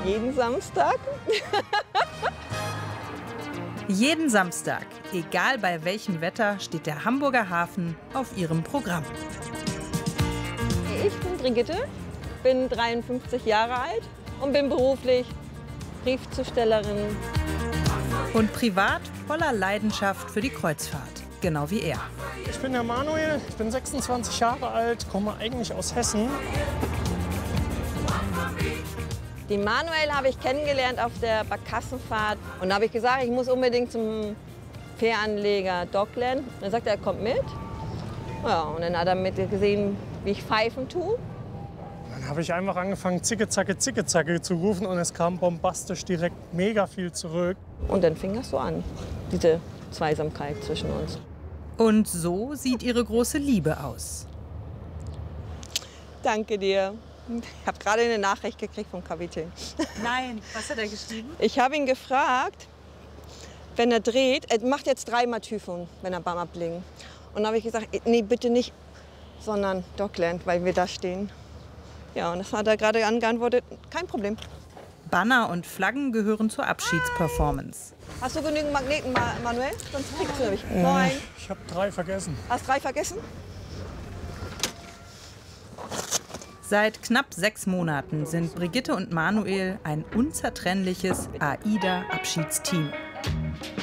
Jeden Samstag. Jeden Samstag, egal bei welchem Wetter, steht der Hamburger Hafen auf ihrem Programm. Ich bin Brigitte, bin 53 Jahre alt und bin beruflich Briefzustellerin. Und privat voller Leidenschaft für die Kreuzfahrt, genau wie er. Ich bin der Manuel, ich bin 26 Jahre alt, komme eigentlich aus Hessen. Die Manuel habe ich kennengelernt auf der Barkassenfahrt. Und da habe ich gesagt, ich muss unbedingt zum Fähranleger Dockland. Und dann sagt er, er kommt mit. Ja, und dann hat er mit gesehen, wie ich pfeifen tue. Dann habe ich einfach angefangen, Zicke, Zacke zu rufen und es kam bombastisch direkt mega viel zurück. Und dann fing das so an, diese Zweisamkeit zwischen uns. Und so sieht ihre große Liebe aus. Danke dir. Ich habe gerade eine Nachricht gekriegt vom Kapitän. Nein, was hat er geschrieben? Ich habe ihn gefragt, wenn er dreht, er macht jetzt 3-mal Typhon, wenn er beim Ablegen. Und dann habe ich gesagt, nee, bitte nicht, sondern Dockland, weil wir da stehen. Ja, und das hat er gerade geantwortet, kein Problem. Banner und Flaggen gehören zur Abschiedsperformance. Hast du genügend Magneten, Manuel? Sonst kriegst du nämlich. Nein. Ich habe 3 vergessen. Hast 3 vergessen? Seit knapp 6 Monaten sind Brigitte und Manuel ein unzertrennliches AIDA-Abschiedsteam.